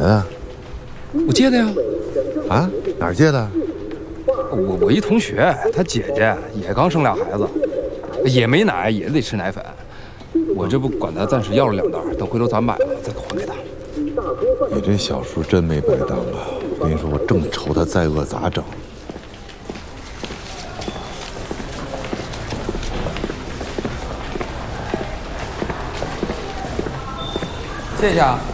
的？ 我借的呀。 啊？哪儿借的？ 我一同学，他姐姐也刚生俩孩子，也没奶，也得吃奶粉。我这不管他暂时要了2袋，等回头咱买了再还给他。 你这小叔真没白当啊！我跟你说，我正愁他再饿咋整。 谢谢啊。